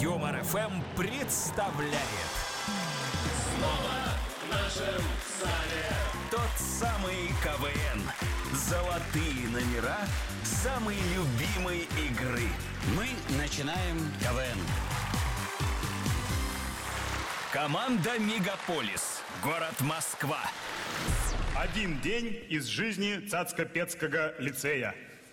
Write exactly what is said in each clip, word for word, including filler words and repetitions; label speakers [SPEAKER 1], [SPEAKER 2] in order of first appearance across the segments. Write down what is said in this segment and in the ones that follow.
[SPEAKER 1] Юмор эф эм представляет.
[SPEAKER 2] Снова в нашем зале
[SPEAKER 1] Тот самый КВН. Золотые номера самой любимой игры.
[SPEAKER 3] Мы начинаем КВН.
[SPEAKER 1] Команда «Мегаполис». Город Москва.
[SPEAKER 4] Один день из жизни Цацко-Пецкого лицея.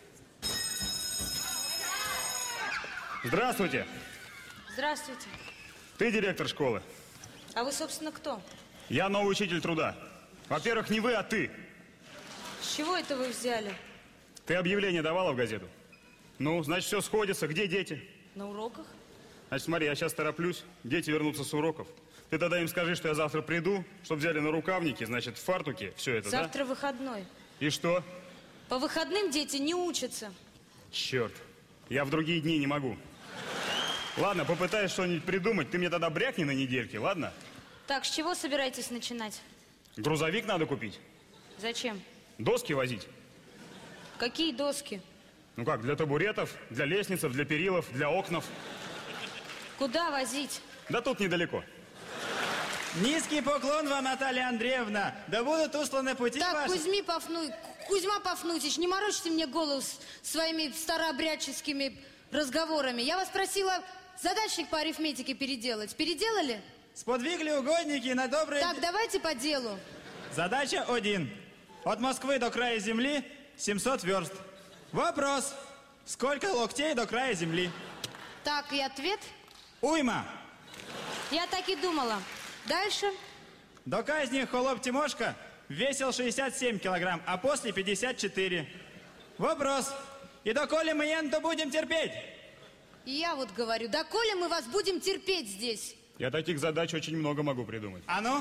[SPEAKER 4] Здравствуйте.
[SPEAKER 5] Здравствуйте.
[SPEAKER 4] Ты директор школы.
[SPEAKER 5] А вы, собственно, кто?
[SPEAKER 4] Я новый учитель труда. Во-первых, не вы, а ты.
[SPEAKER 5] С чего это вы взяли?
[SPEAKER 4] Ты объявление давала в газету? Ну, значит, все сходится. Где дети?
[SPEAKER 5] На уроках?
[SPEAKER 4] Значит, смотри, я сейчас тороплюсь. Дети вернутся с уроков. Ты тогда им скажи, что я завтра приду, чтобы взяли на рукавники, значит, в фартуке, все это,
[SPEAKER 5] Завтра выходной.
[SPEAKER 4] да? И что?
[SPEAKER 5] По выходным дети не учатся.
[SPEAKER 4] Черт, я в другие дни не могу. Ладно, попытаюсь что-нибудь придумать. Ты мне тогда брякни на недельке, ладно?
[SPEAKER 5] Так, с чего собираетесь начинать?
[SPEAKER 4] Грузовик надо купить.
[SPEAKER 5] Зачем?
[SPEAKER 4] Доски возить.
[SPEAKER 5] Какие доски?
[SPEAKER 4] Ну как, для табуретов, для лестниц, для перилов, для окнов.
[SPEAKER 5] Куда возить?
[SPEAKER 4] Да тут недалеко.
[SPEAKER 6] Низкий поклон вам, Наталья Андреевна. Да будут усланы пути
[SPEAKER 5] Так,
[SPEAKER 6] ваши.
[SPEAKER 5] Кузьми Пафну... Кузьма Пафнутич, не морочьте мне голову с своими старообрядческими разговорами. Я вас просила задачник по арифметике переделать. Переделали?
[SPEAKER 6] Сподвигли угодники на добрые...
[SPEAKER 5] Так, давайте по делу.
[SPEAKER 6] Задача один. От Москвы до края земли семьсот верст. Вопрос. Сколько локтей до края земли?
[SPEAKER 5] Так, и ответ?
[SPEAKER 6] Уйма.
[SPEAKER 5] Я так и думала. Дальше?
[SPEAKER 6] До казни холоп Тимошка весил шестьдесят семь килограмм, а после пятьдесят четыре. Вопрос. И доколе мы енту будем терпеть?
[SPEAKER 5] И я вот говорю, доколе мы вас будем терпеть здесь?
[SPEAKER 4] Я таких задач очень много могу придумать.
[SPEAKER 6] А ну?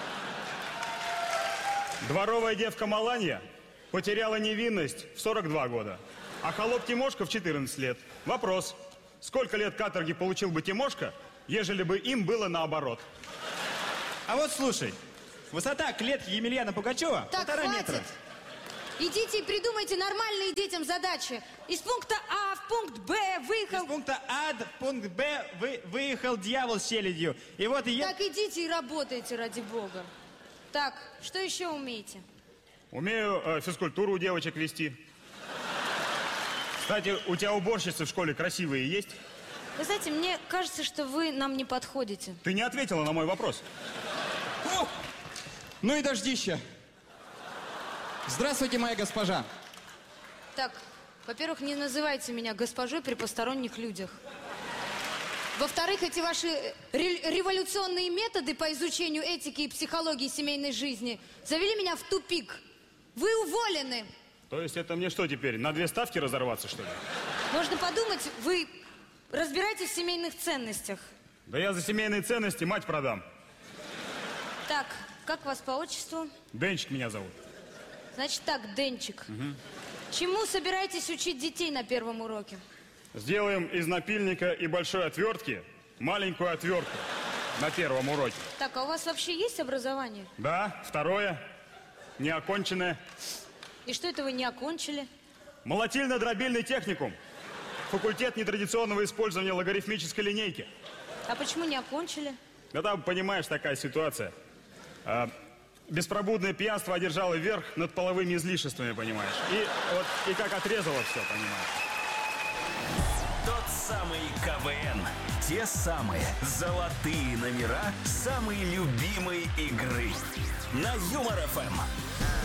[SPEAKER 4] Дворовая девка Маланья потеряла невинность в сорок два года, а холоп Тимошка в четырнадцать лет. Вопрос. Сколько лет каторги получил бы Тимошка, ежели бы им было наоборот?
[SPEAKER 6] А вот слушай. Высота клетки Емельяна Пугачева
[SPEAKER 5] Так,
[SPEAKER 6] полтора
[SPEAKER 5] хватит.
[SPEAKER 6] метра.
[SPEAKER 5] Идите и придумайте нормальные детям задачи. Из пункта А в пункт Б выехал...
[SPEAKER 6] Из пункта А в пункт Б вы, выехал дьявол с челядью. И вот и я...
[SPEAKER 5] Так идите и работайте, ради бога. Так, что еще умеете?
[SPEAKER 4] Умею э, физкультуру у девочек вести. Кстати, у тебя уборщицы в школе красивые есть?
[SPEAKER 5] Вы знаете, мне кажется, что вы нам не подходите.
[SPEAKER 4] Ты не ответила на мой вопрос.
[SPEAKER 7] О! Ну и дождище. Здравствуйте, моя госпожа.
[SPEAKER 5] Так, во-первых, не называйте меня госпожой при посторонних людях. Во-вторых, эти ваши ре- революционные методы по изучению этики и психологии семейной жизни завели меня в тупик. Вы уволены.
[SPEAKER 4] То есть это мне что теперь, на две ставки разорваться, что ли?
[SPEAKER 5] Можно подумать, вы разбираетесь в семейных ценностях.
[SPEAKER 4] Да я за семейные ценности мать продам.
[SPEAKER 5] Так, как вас по отчеству?
[SPEAKER 4] Денчик меня зовут.
[SPEAKER 5] Значит так, Денчик. Угу. Чему собираетесь учить детей на первом уроке?
[SPEAKER 4] Сделаем из напильника и большой отвертки маленькую отвертку на первом уроке.
[SPEAKER 5] Так, а у вас вообще есть образование?
[SPEAKER 4] Да, второе, неоконченное.
[SPEAKER 5] И что это вы не окончили?
[SPEAKER 4] Молотильно-дробильный техникум. Факультет нетрадиционного использования логарифмической линейки.
[SPEAKER 5] А почему не окончили?
[SPEAKER 4] Да там, понимаешь, такая ситуация. А, беспробудное пьянство одержало верх над половыми излишествами, понимаешь. И вот, и как отрезало все, понимаешь.
[SPEAKER 1] Тот самый КВН. Те самые золотые номера самой любимой игры. На Юмор эф эм.